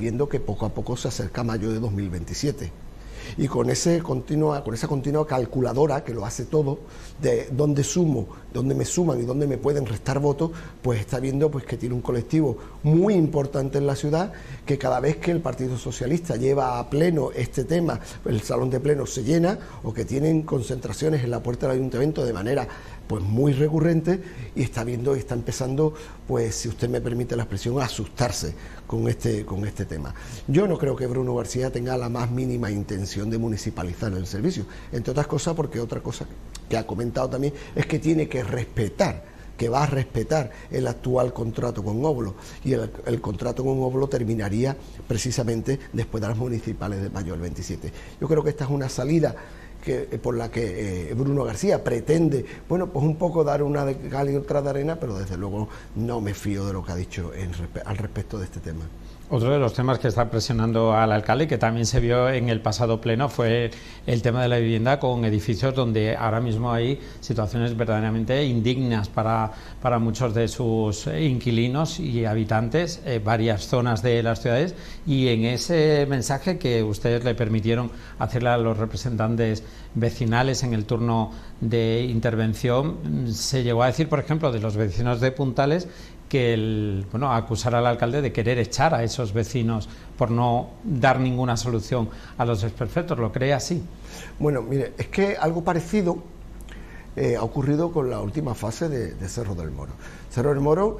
viendo que poco a poco se acerca mayo de 2027. Y con esa continua calculadora que lo hace todo, de dónde sumo, dónde me suman y dónde me pueden restar votos, pues está viendo pues que tiene un colectivo muy importante en la ciudad, que cada vez que el Partido Socialista lleva a pleno este tema, el salón de pleno se llena, o que tienen concentraciones en la puerta del ayuntamiento de manera pues muy recurrente, y está viendo y está empezando, pues si usted me permite la expresión, a asustarse con este tema. Yo no creo que Bruno García tenga la más mínima intención de municipalizar el servicio, entre otras cosas porque otra cosa que ha comentado también es que tiene que respetar, que va a respetar el actual contrato con Óbolo, y el contrato con Óbolo terminaría precisamente después de las municipales de mayo del 27. Yo creo que esta es una salida por la que Bruno García pretende, bueno, pues un poco dar una de cal y otra de arena, pero desde luego no me fío de lo que ha dicho al respecto de este tema. Otro de los temas que está presionando al alcalde, que también se vio en el pasado pleno, fue el tema de la vivienda, con edificios donde ahora mismo hay situaciones verdaderamente indignas para muchos de sus inquilinos y habitantes, varias zonas de las ciudades, y en ese mensaje que ustedes le permitieron hacerle a los representantes vecinales en el turno de intervención, se llegó a decir, por ejemplo, de los vecinos de Puntales, que acusar al alcalde de querer echar a esos vecinos por no dar ninguna solución a los desperfectos. ¿Lo cree así? Bueno, mire, es que algo parecido ha ocurrido con la última fase de Cerro del Moro. Cerro del Moro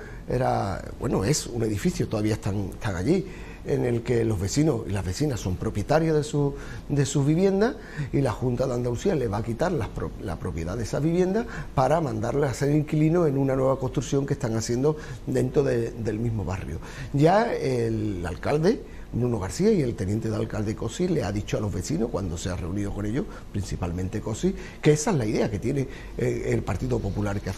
es un edificio, todavía están allí, en el que los vecinos y las vecinas son propietarios de sus viviendas, y la Junta de Andalucía le va a quitar la propiedad de esa vivienda para mandarle a ser inquilino en una nueva construcción que están haciendo dentro del mismo barrio. Ya el alcalde Bruno García y el teniente de alcalde Cosi le ha dicho a los vecinos, cuando se ha reunido con ellos, principalmente Cosi, que esa es la idea que tiene el Partido Popular que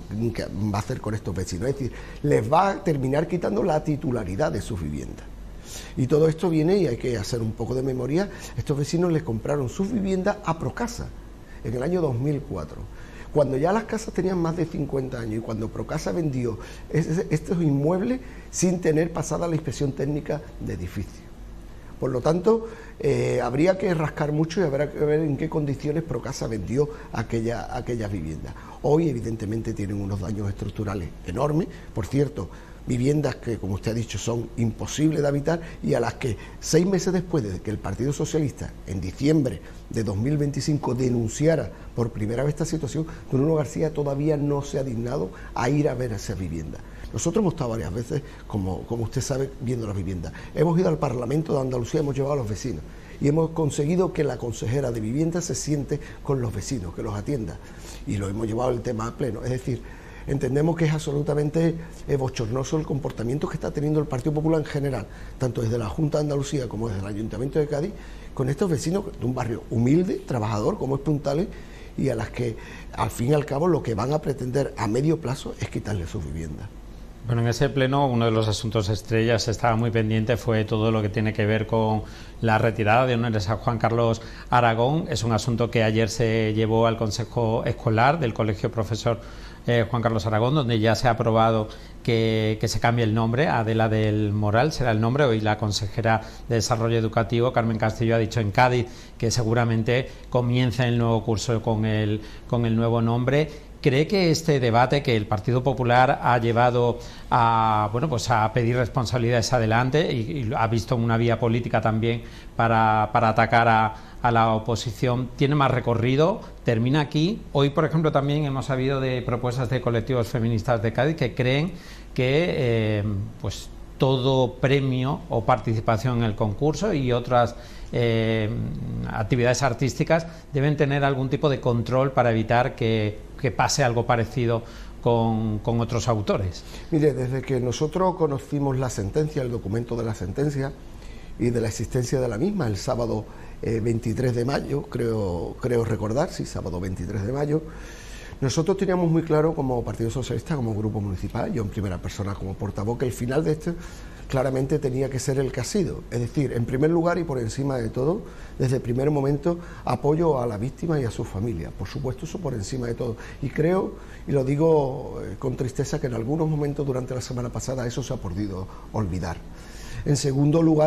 va a hacer con estos vecinos, es decir, les va a terminar quitando la titularidad de sus viviendas. Y todo esto viene, y hay que hacer un poco de memoria, estos vecinos les compraron sus viviendas a Procasa en el año 2004, cuando ya las casas tenían más de 50 años, y cuando Procasa vendió estos inmuebles sin tener pasada la inspección técnica de edificio. Por lo tanto, habría que rascar mucho y habrá que ver en qué condiciones Procasa vendió aquellas viviendas. Hoy, evidentemente, tienen unos daños estructurales enormes. Por cierto, viviendas que, como usted ha dicho, son imposibles de habitar, y a las que 6 meses después de que el Partido Socialista, en diciembre de 2025, denunciara por primera vez esta situación, Bruno García todavía no se ha dignado a ir a ver esas viviendas. Nosotros hemos estado varias veces, como usted sabe, viendo las viviendas. Hemos ido al Parlamento de Andalucía, hemos llevado a los vecinos, y hemos conseguido que la consejera de vivienda se siente con los vecinos, que los atienda, y lo hemos llevado el tema a pleno. Es decir, entendemos que es absolutamente bochornoso el comportamiento que está teniendo el Partido Popular en general, tanto desde la Junta de Andalucía como desde el Ayuntamiento de Cádiz, con estos vecinos de un barrio humilde, trabajador, como es Puntales, y a las que, al fin y al cabo, lo que van a pretender a medio plazo es quitarle sus viviendas. Bueno, en ese pleno uno de los asuntos estrellas estaba muy pendiente, fue todo lo que tiene que ver con la retirada de honores a Juan Carlos Aragón. Es un asunto que ayer se llevó al Consejo Escolar del Colegio Profesor Juan Carlos Aragón, donde ya se ha aprobado que se cambie el nombre. Adela del Moral será el nombre. Hoy la consejera de Desarrollo Educativo, Carmen Castillo, ha dicho en Cádiz que seguramente comienza el nuevo curso con el nuevo nombre. ¿Cree que este debate que el Partido Popular ha llevado a pedir responsabilidades adelante y ha visto una vía política también para atacar a la oposición tiene más recorrido? ¿Termina aquí? Hoy, por ejemplo, también hemos sabido de propuestas de colectivos feministas de Cádiz que creen que todo premio o participación en el concurso y otras actividades artísticas deben tener algún tipo de control para evitar que pase algo parecido con otros autores. Mire, desde que nosotros conocimos la sentencia, el documento de la sentencia y de la existencia de la misma, el sábado 23 de mayo, creo recordar, sí, sábado 23 de mayo, nosotros teníamos muy claro como Partido Socialista, como grupo municipal, yo en primera persona como portavoz, que el final de esto claramente tenía que ser el que ha sido. Es decir, en primer lugar y por encima de todo, desde el primer momento, apoyo a la víctima y a su familia. Por supuesto, eso por encima de todo. Y creo, y lo digo con tristeza, que en algunos momentos durante la semana pasada eso se ha podido olvidar. En segundo lugar,